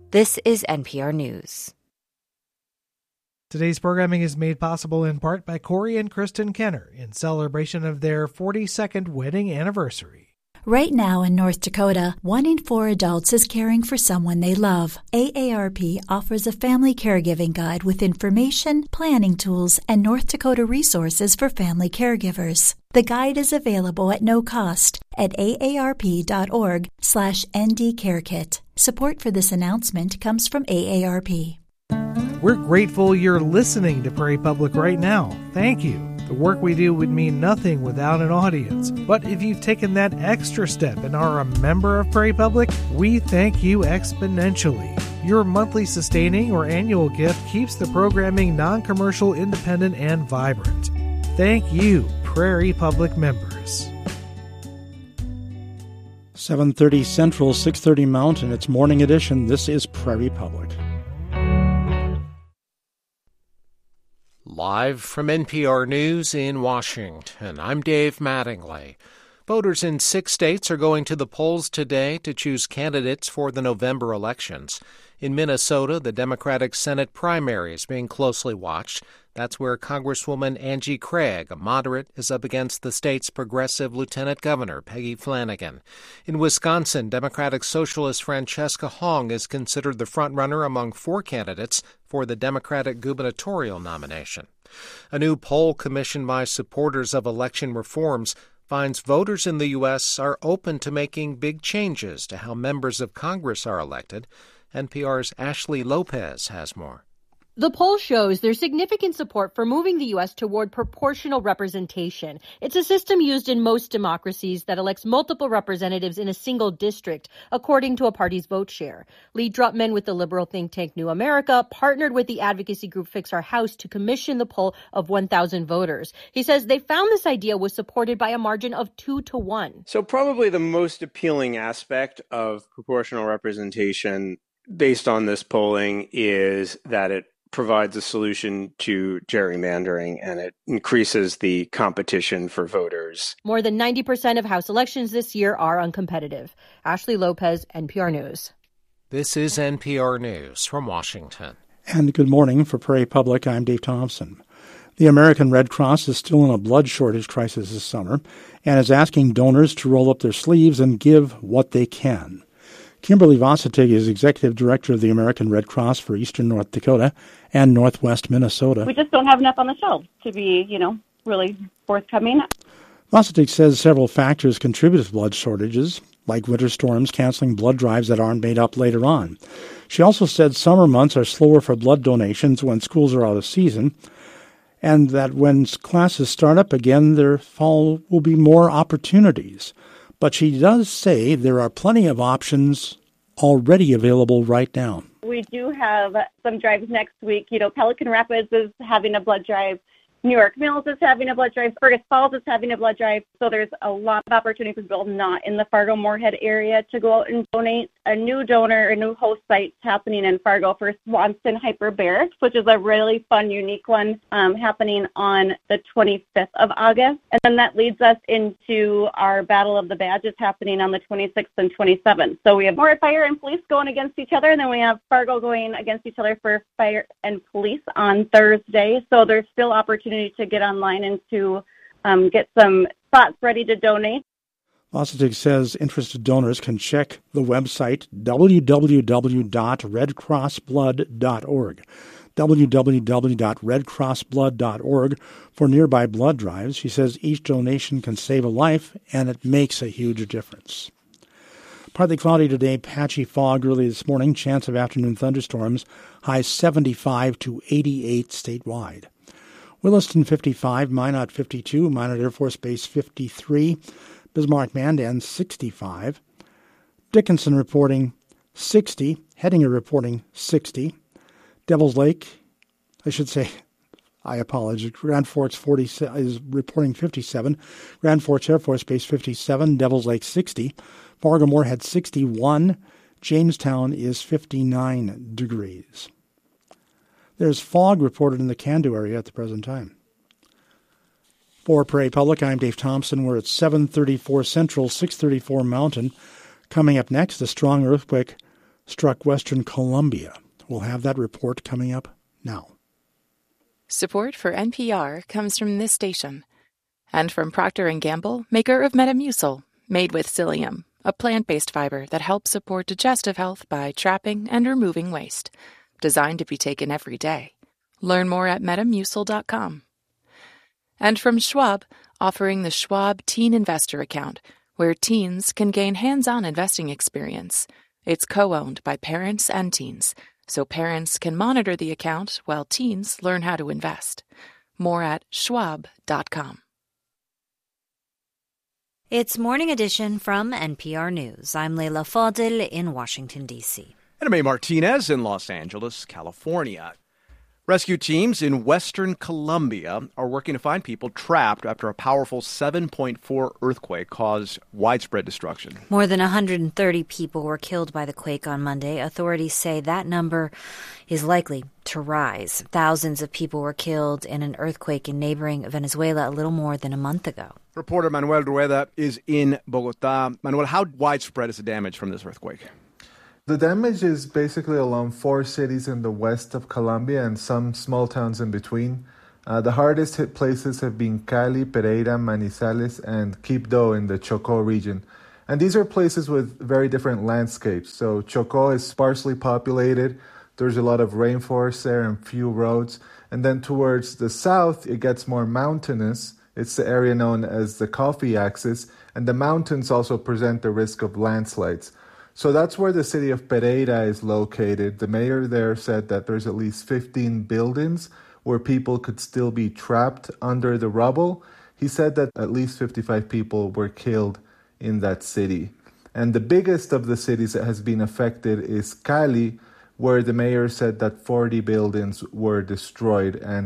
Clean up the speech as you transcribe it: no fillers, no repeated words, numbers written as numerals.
This is NPR News. Today's programming is made possible in part by Corey and Kristen Kenner in celebration of their 42nd wedding anniversary. Right now in North Dakota, 1 in 4 adults is caring for someone they love. AARP offers a family caregiving guide with information, planning tools, and North Dakota resources for family caregivers. The guide is available at no cost at aarp.org/ndcarekit. Support for this announcement comes from AARP. We're grateful you're listening to Prairie Public right now. Thank you. The work we do would mean nothing without an audience. But if you've taken that extra step and are a member of Prairie Public, we thank you exponentially. Your monthly sustaining or annual gift keeps the programming non-commercial, independent, and vibrant. Thank you, Prairie Public members. 7:30 Central, 6:30 Mountain. It's Morning Edition. This is Prairie Public. Live from NPR News in Washington, I'm Dave Mattingly. Voters in 6 states are going to the polls today to choose candidates for the November elections. In Minnesota, the Democratic Senate primary is being closely watched. That's where Congresswoman Angie Craig, a moderate, is up against the state's progressive Lieutenant Governor, Peggy Flanagan. In Wisconsin, Democratic Socialist Francesca Hong is considered the frontrunner among 4 candidates for the Democratic gubernatorial nomination. A new poll commissioned by supporters of election reforms finds voters in the U.S. are open to making big changes to how members of Congress are elected. NPR's Ashley Lopez has more. The poll shows there's significant support for moving the U.S. toward proportional representation. It's a system used in most democracies that elects multiple representatives in a single district, according to a party's vote share. Lee Drutman with the liberal think tank New America partnered with the advocacy group Fix Our House to commission the poll of 1,000 voters. He says they found this idea was supported by a margin of 2-1. So probably the most appealing aspect of proportional representation based on this polling is that it provides a solution to gerrymandering, and it increases the competition for voters. More than 90% of House elections this year are uncompetitive. Ashley Lopez, NPR News. This is NPR News from Washington. And good morning. For Prairie Public, I'm Dave Thompson. The American Red Cross is still in a blood shortage crisis this summer and is asking donors to roll up their sleeves and give what they can. Kimberly Vossitig is Executive Director of the American Red Cross for Eastern North Dakota and Northwest Minnesota. We just don't have enough on the shelves to be, really forthcoming. Vossitig says several factors contribute to blood shortages, like winter storms canceling blood drives that aren't made up later on. She also said summer months are slower for blood donations when schools are out of season, and that when classes start up again, there will be more opportunities. But she does say there are plenty of options already available right now. We do have some drives next week. Pelican Rapids is having a blood drive. New York Mills is having a blood drive. Fergus Falls is having a blood drive. So there's a lot of opportunity for people not in the Fargo-Moorhead area to go out and donate. A new donor, a new host site happening in Fargo for Swanson Hyperbarics, which is a really fun, unique one happening on the 25th of August. And then that leads us into our Battle of the Badges happening on the 26th and 27th. So we have more fire and police going against each other, and then we have Fargo going against each other for fire and police on Thursday. So there's still opportunity to get online and to get some spots ready to donate. Vossitig says interested donors can check the website www.redcrossblood.org, www.redcrossblood.org for nearby blood drives. She says each donation can save a life, and it makes a huge difference. Partly cloudy today, patchy fog early this morning, chance of afternoon thunderstorms, high 75 to 88 statewide. Williston 55, Minot 52, Minot Air Force Base 53, Bismarck-Mandan 65, Dickinson reporting 60, Hettinger reporting 60, Devil's Lake, I apologize, Grand Forks is reporting 57, Grand Forks Air Force Base 57, Devil's Lake 60, Fargo-Moorhead 61, Jamestown is 59 degrees. There's fog reported in the Candu area at the present time. For Prairie Public, I'm Dave Thompson. We're at 7:34 Central, 6:34 Mountain. Coming up next, a strong earthquake struck Western Colombia. We'll have that report coming up now. Support for NPR comes from this station and from Procter & Gamble, maker of Metamucil, made with psyllium, a plant-based fiber that helps support digestive health by trapping and removing waste. Designed to be taken every day. Learn more at Metamucil.com. And from Schwab, offering the Schwab Teen Investor Account, where teens can gain hands-on investing experience. It's co-owned by parents and teens, so parents can monitor the account while teens learn how to invest. More at schwab.com. It's Morning Edition from NPR News. I'm Leila Fadel in Washington, D.C. And I'm A. Martinez in Los Angeles, California. Rescue teams in Western Colombia are working to find people trapped after a powerful 7.4 earthquake caused widespread destruction. More than 130 people were killed by the quake on Monday. Authorities say that number is likely to rise. Thousands of people were killed in an earthquake in neighboring Venezuela a little more than a month ago. Reporter Manuel Rueda is in Bogota. Manuel, how widespread is the damage from this earthquake? The damage is basically along 4 cities in the west of Colombia and some small towns in between. The hardest hit places have been Cali, Pereira, Manizales, and Quibdó in the Chocó region. And these are places with very different landscapes. So Chocó is sparsely populated. There's a lot of rainforest there and few roads. And then towards the south, it gets more mountainous. It's the area known as the Coffee Axis. And the mountains also present the risk of landslides. So that's where the city of Pereira is located. The mayor there said that there's at least 15 buildings where people could still be trapped under the rubble. He said that at least 55 people were killed in that city. And the biggest of the cities that has been affected is Cali, where the mayor said that 40 buildings were destroyed and